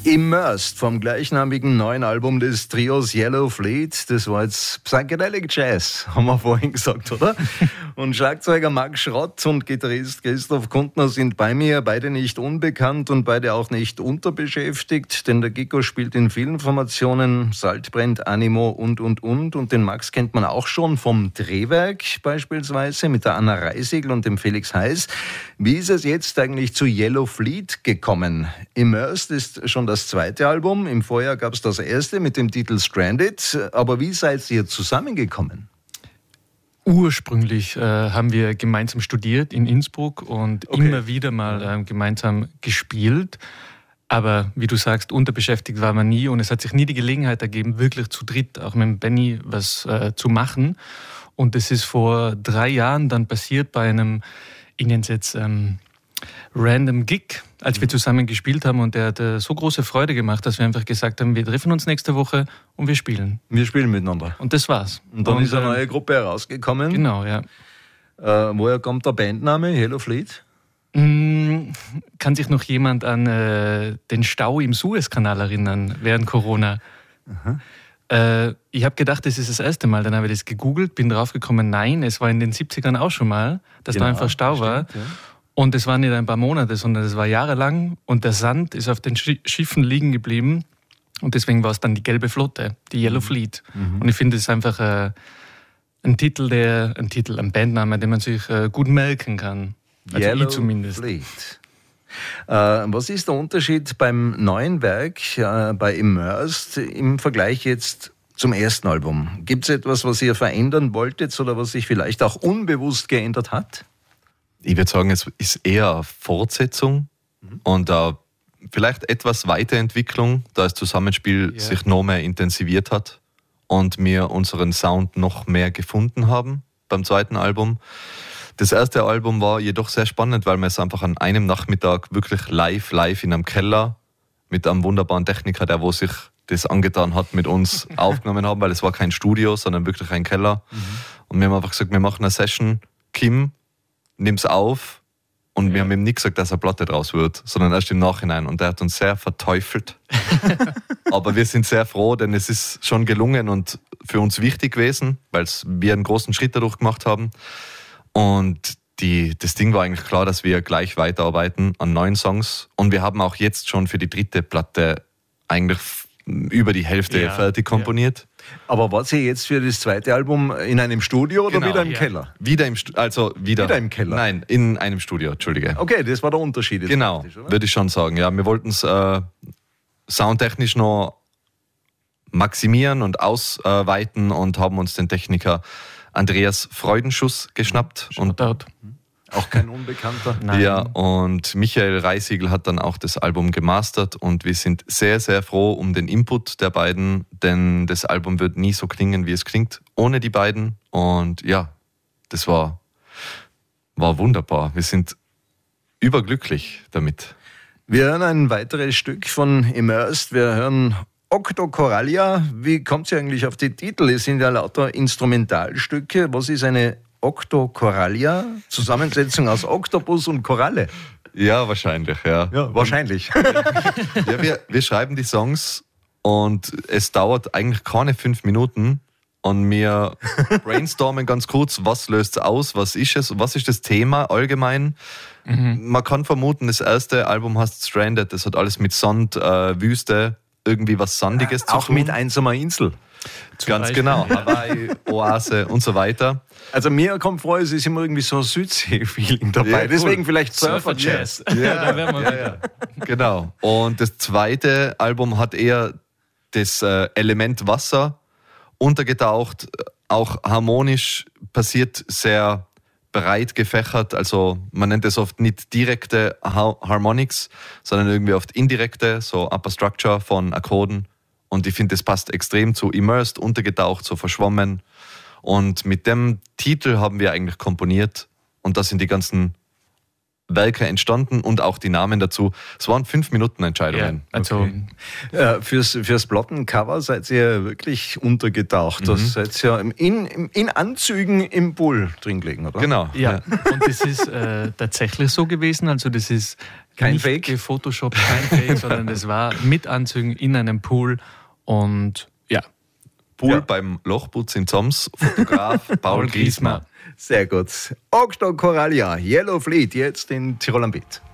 Immersed vom gleichnamigen neuen Album des Trios Yellow Fleet. Das war jetzt Psychedelic Jazz, haben wir vorhin gesagt, oder? Und Schlagzeuger Max Schrott und Gitarrist Christoph Kuntner sind bei mir, beide nicht unbekannt und beide auch nicht unterbeschäftigt, denn der Giko spielt in vielen Formationen, Saltbrennt, Animo und. Und den Max kennt man auch schon vom Drehwerk beispielsweise mit der Anna Reisegl und dem Felix Heiß. Wie ist es jetzt eigentlich zu Yellow Fleet gekommen? Immersed ist schon das zweite Album. Im Vorjahr gab es das erste mit dem Titel Stranded. Aber wie seid ihr zusammengekommen? Ursprünglich haben wir gemeinsam studiert in Innsbruck und immer wieder mal gemeinsam gespielt. Aber wie du sagst, unterbeschäftigt war man nie und es hat sich nie die Gelegenheit ergeben, wirklich zu dritt, auch mit Benny, was zu machen. Und das ist vor 3 Jahren dann passiert bei einem, ich nenne es jetzt Random Gig, als wir zusammen gespielt haben, und der hat so große Freude gemacht, dass wir einfach gesagt haben, wir treffen uns nächste Woche und wir spielen. Wir spielen miteinander. Und das war's. Und dann ist eine neue Gruppe herausgekommen. Genau, ja. Woher kommt der Bandname Yellow Fleet? Kann sich noch jemand an den Stau im Suezkanal erinnern während Corona? Ich habe gedacht, das ist das erste Mal. Dann habe ich das gegoogelt, bin draufgekommen, nein, es war in den 70ern auch schon mal, dass da einfach Stau war. Ja. Und es waren nicht ein paar Monate, sondern es war jahrelang. Und der Sand ist auf den Schiffen liegen geblieben. Und deswegen war es dann die gelbe Flotte, die Yellow Fleet. Und ich finde, es ist einfach ein Bandname, den man sich gut merken kann. Also Yellow ich zumindest. Fleet. Was ist der Unterschied beim neuen Werk, bei Immersed, im Vergleich jetzt zum ersten Album? Gibt es etwas, was ihr verändern wolltet oder was sich vielleicht auch unbewusst geändert hat? Ich würde sagen, es ist eher Fortsetzung und vielleicht etwas Weiterentwicklung, da das Zusammenspiel sich noch mehr intensiviert hat und wir unseren Sound noch mehr gefunden haben beim zweiten Album. Das erste Album war jedoch sehr spannend, weil wir es einfach an einem Nachmittag wirklich live in einem Keller mit einem wunderbaren Techniker, der wo sich das angetan hat, mit uns aufgenommen haben, weil es war kein Studio, sondern wirklich ein Keller. Und wir haben einfach gesagt, wir machen eine Session, Kim, nimm's auf, und wir haben ihm nicht gesagt, dass eine Platte draus wird, sondern erst im Nachhinein. Und der hat uns sehr verteufelt. Aber wir sind sehr froh, denn es ist schon gelungen und für uns wichtig gewesen, weil wir einen großen Schritt dadurch gemacht haben. Und das Ding war eigentlich klar, dass wir gleich weiterarbeiten an neuen Songs. Und wir haben auch jetzt schon für die dritte Platte eigentlich über die Hälfte fertig komponiert. Ja. Aber wart ihr jetzt für das zweite Album in einem Studio oder wieder im Keller? Wieder im Keller? Nein, in einem Studio, Entschuldige. Okay, das war der Unterschied. Genau, würde ich schon sagen. Ja, wir wollten es soundtechnisch noch maximieren und ausweiten und haben uns den Techniker Andreas Freudenschuss geschnappt. Auch kein Unbekannter. Nein. Ja, und Michael Reisegl hat dann auch das Album gemastert und wir sind sehr, sehr froh um den Input der beiden, denn das Album wird nie so klingen, wie es klingt, ohne die beiden. Und ja, das war wunderbar. Wir sind überglücklich damit. Wir hören ein weiteres Stück von Immersed. Wir hören Octocoralia. Wie kommt sie eigentlich auf die Titel? Es sind ja lauter Instrumentalstücke. Was ist eine Octocoralia? Zusammensetzung aus Oktopus und Koralle. Ja, wahrscheinlich, ja. Ja, wahrscheinlich. Ja, wir schreiben die Songs und es dauert eigentlich keine 5 Minuten und wir brainstormen ganz kurz, was löst es aus, was ist es, was ist das Thema allgemein. Man kann vermuten, das erste Album heißt Stranded, das hat alles mit Sand, Wüste, irgendwie was Sandiges zu tun. Auch mit einsamer Insel. Ganz genau, Hawaii, Oase und so weiter. Also mir kommt vor, es ist immer irgendwie so ein Südsee-Feeling dabei. Ja, cool. Deswegen vielleicht Surfer-Jazz. Ja. Genau. Und das zweite Album hat eher das Element Wasser untergetaucht, auch harmonisch passiert, sehr breit gefächert. Also man nennt es oft nicht direkte Harmonics, sondern irgendwie oft indirekte, so Upper Structure von Akkorden. Und ich finde, das passt extrem zu Immersed, untergetaucht, so verschwommen. Und mit dem Titel haben wir eigentlich komponiert. Und da sind die ganzen Werke entstanden und auch die Namen dazu. Es waren 5-Minuten-Entscheidungen. Ja, also fürs Plattencover seid ihr wirklich untergetaucht. Das seid ihr in Anzügen im Pool drin gelegen, oder? Genau. Ja. Und das ist tatsächlich so gewesen. Also das ist Kein nicht Fake? Gefotoshoppt, kein Fake, sondern das war mit Anzügen in einem Pool und ja. Pool beim Lochputz in Zoms, Fotograf Paul Griesmer. Sehr gut. Augstock Coralia, Yellow Fleet, jetzt in Tirol am Beat.